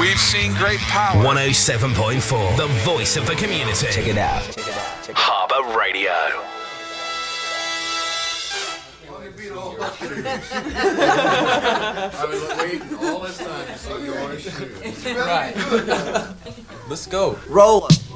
We've seen great power. 107.4, the voice of the community. Check it out. Harbour Radio. I was waiting all this time to see yours shoot. Right. Let's go. Roll 'em.